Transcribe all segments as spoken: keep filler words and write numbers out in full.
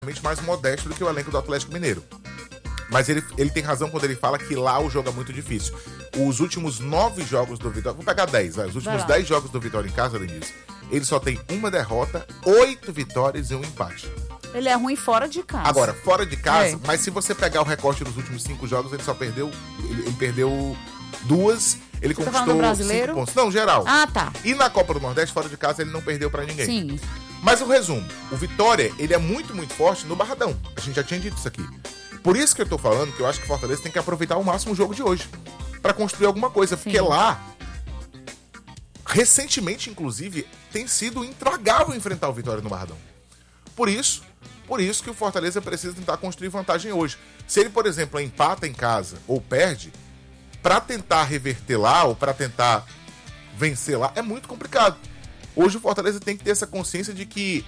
mais modesto do que o elenco do Atlético Mineiro. Mas ele, ele tem razão quando ele fala que lá o jogo é muito difícil. Os últimos nove jogos do Vitória... Vou pegar dez, vai. Os últimos dez jogos do Vitória em casa, Denise, ele só tem uma derrota, oito vitórias e um empate. Ele é ruim fora de casa. Agora, fora de casa, é. mas se você pegar o recorte dos últimos cinco jogos, ele só perdeu... Ele, ele perdeu duas... Ele você conquistou tá brasileiro? cinco pontos. Não, geral. Ah, tá. E na Copa do Nordeste, fora de casa, ele não perdeu pra ninguém. Sim. Mas o resumo, o Vitória, ele é muito, muito forte no Barradão. A gente já tinha dito isso aqui. Por isso que eu tô falando que eu acho que o Fortaleza tem que aproveitar ao máximo o jogo de hoje. Pra construir alguma coisa. Sim. Porque lá, recentemente, inclusive, tem sido intragável enfrentar o Vitória no Barradão. Por isso, por isso que o Fortaleza precisa tentar construir vantagem hoje. Se ele, por exemplo, empata em casa ou perde, pra tentar reverter lá ou pra tentar vencer lá, é muito complicado. Hoje o Fortaleza tem que ter essa consciência de que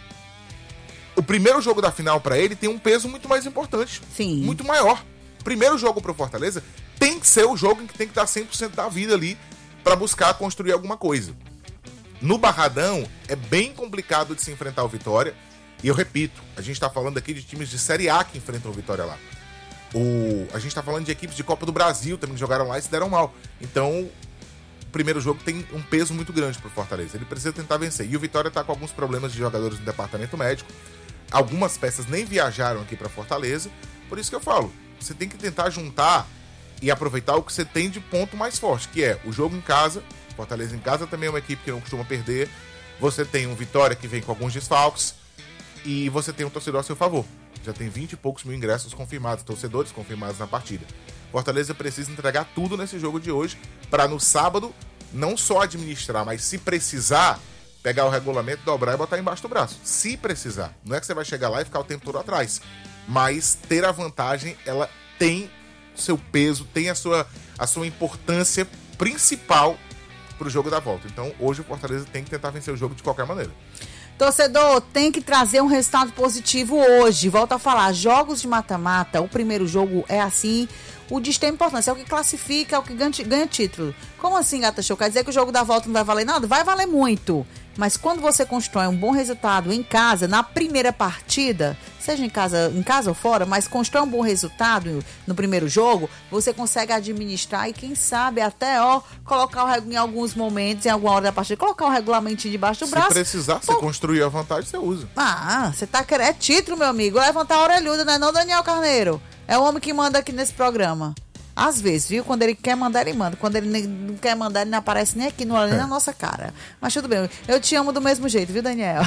o primeiro jogo da final pra ele tem um peso muito mais importante. Sim. Muito maior. Primeiro jogo pro Fortaleza tem que ser o jogo em que tem que dar cem por cento da vida ali pra buscar construir alguma coisa. No Barradão é bem complicado de se enfrentar o Vitória. E eu repito, a gente tá falando aqui de times de Série A que enfrentam o Vitória lá. O... A gente tá falando de equipes de Copa do Brasil também que jogaram lá e se deram mal. Então... O primeiro jogo tem um peso muito grande pro Fortaleza. Ele precisa tentar vencer. E o Vitória tá com alguns problemas de jogadores no departamento médico. Algumas peças nem viajaram aqui pra Fortaleza. Por isso que eu falo, você tem que tentar juntar e aproveitar o que você tem de ponto mais forte, que é o jogo em casa. Fortaleza em casa também é uma equipe que não costuma perder. Você tem um Vitória que vem com alguns desfalques. E você tem um torcedor a seu favor. Já tem vinte e poucos mil ingressos confirmados, torcedores confirmados na partida. Fortaleza precisa entregar tudo nesse jogo de hoje para no sábado não só administrar, mas se precisar, pegar o regulamento, dobrar e botar embaixo do braço. Se precisar. Não é que você vai chegar lá e ficar o tempo todo atrás. Mas ter a vantagem, ela tem seu peso, tem a sua, a sua importância principal para o jogo da volta. Então hoje o Fortaleza tem que tentar vencer o jogo de qualquer maneira. Torcedor, tem que trazer um resultado positivo hoje. Volto a falar, jogos de mata-mata, o primeiro jogo é assim, o de extrema importância, é o que classifica, é o que ganha, ganha título. Como assim, Gata Show? Quer dizer que o jogo da volta não vai valer nada? Vai valer muito. Mas quando você constrói um bom resultado em casa, na primeira partida, seja em casa, em casa ou fora, mas constrói um bom resultado no primeiro jogo, você consegue administrar e quem sabe até, ó, colocar o, em alguns momentos, em alguma hora da partida, colocar o regulamento debaixo do braço. Se precisar, você construir a vantagem, você usa. Ah, você tá querendo, é título, meu amigo, levantar a orelhuda, não é não, Daniel Carneiro? É o homem que manda aqui nesse programa. Às vezes, viu? Quando ele quer mandar, ele manda. Quando ele não quer mandar, ele não aparece nem aqui, não olha nem na nossa cara. Mas tudo bem. Eu te amo do mesmo jeito, viu, Daniel?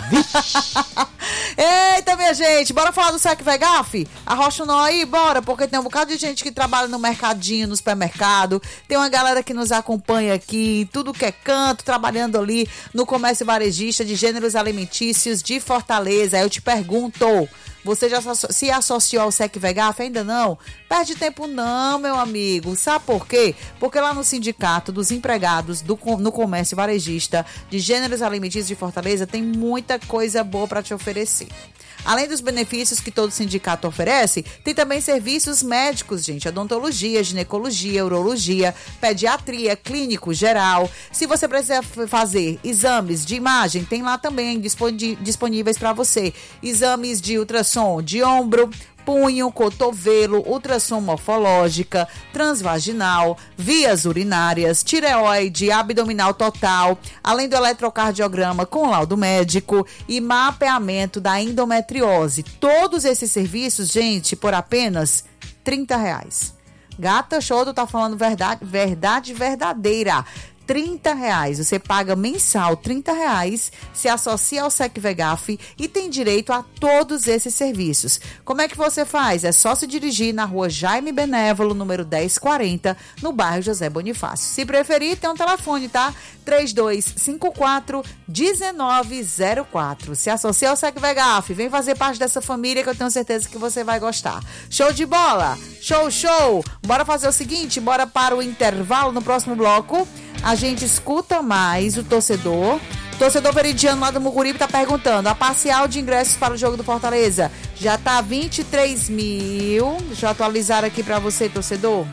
Eita, minha gente. Bora falar do Sec Vegaf? Arrocha o nó aí, bora. Porque tem um bocado de gente que trabalha no mercadinho, no supermercado. Tem uma galera que nos acompanha aqui, tudo que é canto, trabalhando ali no comércio varejista de gêneros alimentícios de Fortaleza. Aí eu te pergunto... Você já se associou ao Sec Vegaf? Ainda não? Perde tempo não, meu amigo. Sabe por quê? Porque lá no Sindicato dos Empregados do, no Comércio Varejista de Gêneros Alimentícios de Fortaleza tem muita coisa boa para te oferecer. Além dos benefícios que todo sindicato oferece, tem também serviços médicos, gente. Odontologia, ginecologia, urologia, pediatria, clínico geral. Se você precisar fazer exames de imagem, tem lá também disponíveis para você. Exames de ultrassom de ombro, punho, cotovelo, ultrassom morfológica, transvaginal, vias urinárias, tireoide, abdominal total, além do eletrocardiograma com laudo médico e mapeamento da endometriose. Todos esses serviços, gente, por apenas trinta reais. Gata Show, tá falando verdade, verdade verdadeira. trinta reais. Você paga mensal trinta reais, se associa ao Sec Vegaf e tem direito a todos esses serviços. Como é que você faz? É só se dirigir na rua Jaime Benévolo, número dez quarenta, no bairro José Bonifácio. Se preferir, tem um telefone, tá? três dois cinco quatro, um nove zero quatro. Se associa ao Sec Vegaf. Vem fazer parte dessa família que eu tenho certeza que você vai gostar. Show de bola! Show, show! Bora fazer o seguinte, bora para o intervalo no próximo bloco. A gente escuta mais o torcedor. Torcedor veridiano lá do Mucuripe tá perguntando: a parcial de ingressos para o jogo do Fortaleza já tá vinte e três mil. Deixa eu atualizar aqui para você, torcedor.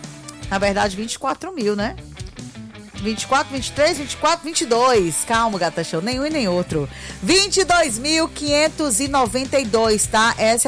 Na verdade, vinte e quatro mil, né? vinte e quatro, vinte e três, vinte e quatro, vinte e dois. Calma, Gata Show. Nenhum e nem outro. vinte e dois mil quinhentos e noventa e dois, tá? Essa é